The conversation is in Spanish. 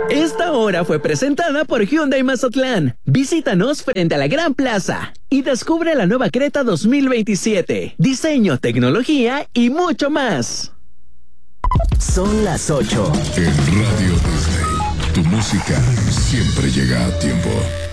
Esta hora fue presentada por Hyundai Mazatlán. Visítanos frente a la Gran Plaza y descubre la nueva Creta 2027. Diseño, tecnología y mucho más. Son las 8. En Radio Disney, tu música siempre llega a tiempo.